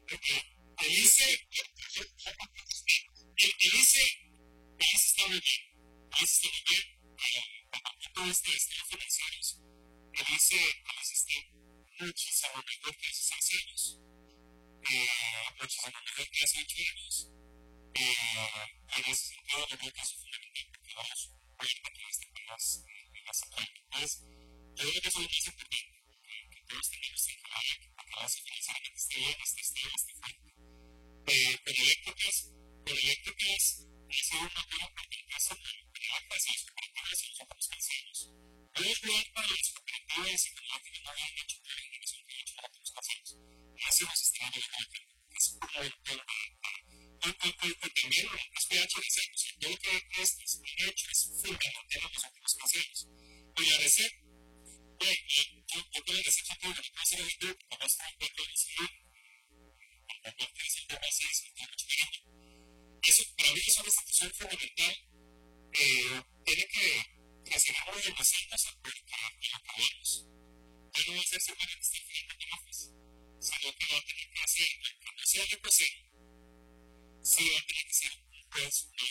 El ICE, el ICE está muy bien. El ICE está muy bien. Todo este estilo financieros. El ICE está muchísimo mejor que hace 6 años. Muchísimo mejor que hace 8 años. En ese sentido, yo creo que eso es fundamental porque vamos a ir para que este país las prácticas. Yo creo que eso es lo más importante, que todos tengamos en claro que para que la base financieramente esté bien, esté estable, esté fuerte. Con eléctricas, es una buena oportunidad para la clase de las cooperativas y los otros caseros. Es bueno para las cooperativas y para que no hayan hecho que hayan hecho para los caseros. Eso nos está dando la cuenta. Es como el tema. También los PHDC, yo creo que estos hechos es fundamental en los últimos caseros. Y la receta, yo puedo decir que todo lo que pasa en el grupo, no está en cuanto a la salud, también que es el tema 6, el tema 8. Eso, para mí, es una institución fundamental. Tiene que reservar muy demasiadas para que lo acabemos. Ya no va a ser solamente estar firmando amenazas, sino que va a tener que hacer, cuando sea el PC, sí va a tener que ser un juez